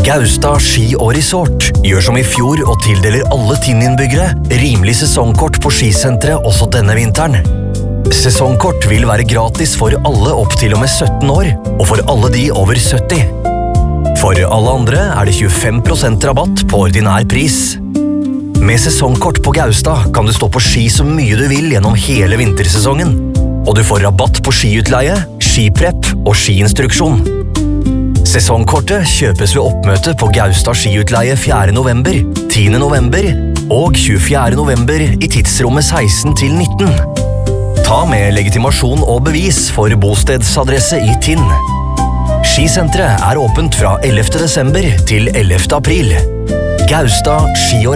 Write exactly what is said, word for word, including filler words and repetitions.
Gaustad Ski og Resort gjør som i fjor og tildeler alle Tinn-innbyggere rimelig sesongkort på skisenteret også denne vinteren. Sesongkort vil være gratis for alle opp til og med sytten år, og for alle de over sytti. For alle andre er det tjuefem prosent rabatt på ordinær pris. Med sesongkort på Gaustad kan du stå på ski så mye du vil gjennom hele vintersesongen, og du får rabatt på skiutleie, skiprepp og skiinstruksjon. Sesongkortet kjøpes ved oppmøte på Gaustad skiutleie fjerde november, tiende november og tjuefjerde november i tidsrommet seksten til nitten. Ta med legitimasjon og bevis for bostedsadresse i Tinn. Skisenteret er åpent fra ellevte desember til ellevte april. Gaustad Ski og